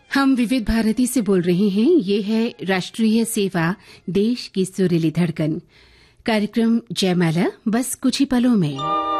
हम विविध भारती से बोल रहे हैं। ये है राष्ट्रीय सेवा, देश की सुरीली धड़कन। कार्यक्रम जयमाला बस कुछ ही पलों में।